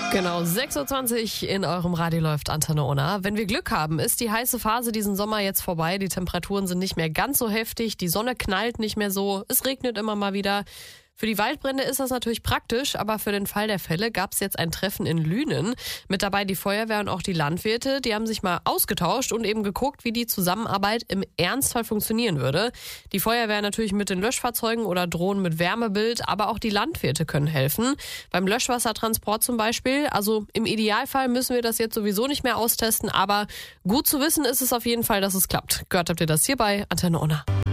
Genau, 6.20 Uhr in eurem Radio läuft Antenne Unna. Wenn wir Glück haben, ist die heiße Phase diesen Sommer jetzt vorbei. Die Temperaturen sind nicht mehr ganz so heftig, die Sonne knallt nicht mehr so, es regnet immer mal wieder. Für die Waldbrände ist das natürlich praktisch, aber für den Fall der Fälle gab es jetzt ein Treffen in Lünen. Mit dabei die Feuerwehr und auch die Landwirte. Die haben sich mal ausgetauscht und eben geguckt, wie die Zusammenarbeit im Ernstfall funktionieren würde. Die Feuerwehr natürlich mit den Löschfahrzeugen oder Drohnen mit Wärmebild, aber auch die Landwirte können helfen. Beim Löschwassertransport zum Beispiel. Also im Idealfall müssen wir das jetzt sowieso nicht mehr austesten, aber gut zu wissen ist es auf jeden Fall, dass es klappt. Gehört habt ihr das hier bei Antenne Unna.